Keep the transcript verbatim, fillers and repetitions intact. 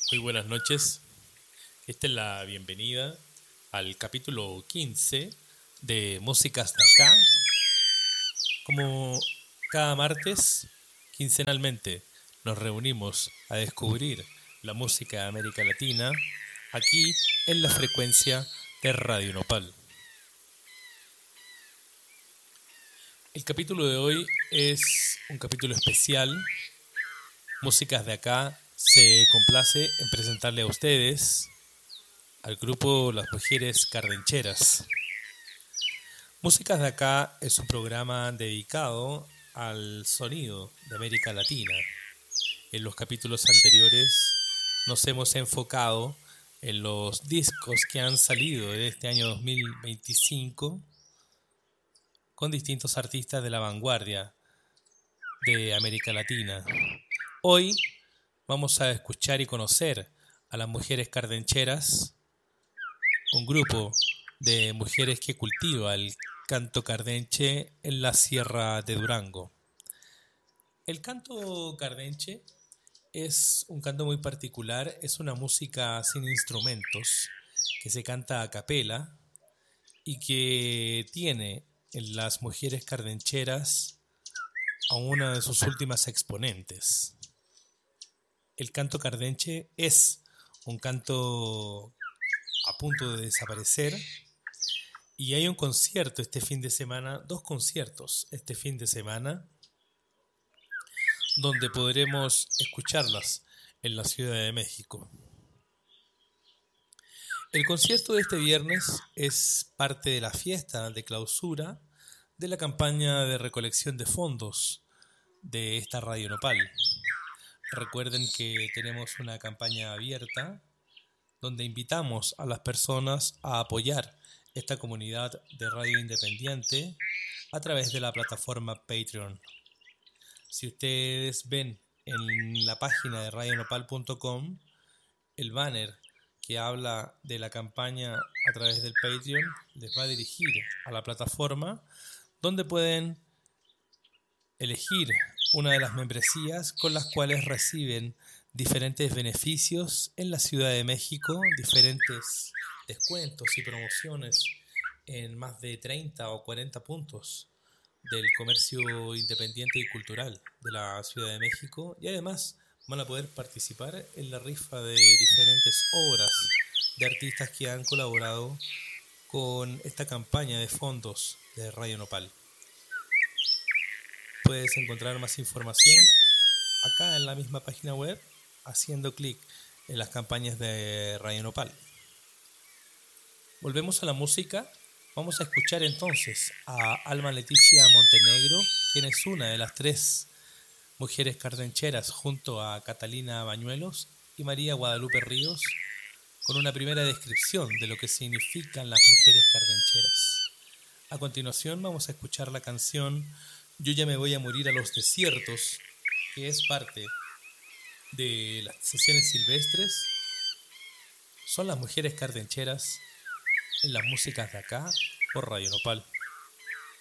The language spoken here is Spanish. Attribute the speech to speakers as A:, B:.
A: Muy buenas noches. Esta es la bienvenida al capítulo quince de Músicas de Acá. Como cada martes, quincenalmente, nos reunimos a descubrir la música de América Latina aquí en la frecuencia de Radio Nopal. El capítulo de hoy es un capítulo especial. Músicas de Acá se complace en presentarle a ustedes al grupo Las Mujeres Cardencheras. Músicas de Acá es un programa dedicado al sonido de América Latina. En los capítulos anteriores nos hemos enfocado en los discos que han salido en este año dos mil veinticinco con distintos artistas de la vanguardia de América Latina. Hoy vamos a escuchar y conocer a Las Mujeres Cardencheras, un grupo de mujeres que cultiva el canto cardenche en la Sierra de Durango. El canto cardenche es un canto muy particular, es una música sin instrumentos que se canta a capela y que tiene en Las Mujeres Cardencheras a una de sus últimas exponentes. El canto cardenche es un canto a punto de desaparecer y hay un concierto este fin de semana, dos conciertos este fin de semana, donde podremos escucharlas en la Ciudad de México. El concierto de este viernes es parte de la fiesta de clausura de la campaña de recolección de fondos de esta Radio Nopal. Recuerden que tenemos una campaña abierta donde invitamos a las personas a apoyar esta comunidad de radio independiente a través de la plataforma Patreon. Si ustedes ven en la página de radio nopal punto com el banner que habla de la campaña a través del Patreon, les va a dirigir a la plataforma donde pueden elegir una de las membresías con las cuales reciben diferentes beneficios en la Ciudad de México, diferentes descuentos y promociones en más de treinta o cuarenta puntos del comercio independiente y cultural de la Ciudad de México, y además van a poder participar en la rifa de diferentes obras de artistas que han colaborado con esta campaña de fondos de Radio Nopal. Puedes encontrar más información acá en la misma página web haciendo clic en las campañas de Radio Nopal. Volvemos a la música. Vamos a escuchar entonces a Alma Leticia Montenegro, quien es una de las tres mujeres cardencheras junto a Catalina Bañuelos y María Guadalupe Ríos, con una primera descripción de lo que significan las mujeres cardencheras. A continuación vamos a escuchar la canción Yo ya me voy a morir a los desiertos, que es parte de las sesiones silvestres. Son las mujeres cardencheras en las músicas de acá por Radio Nopal.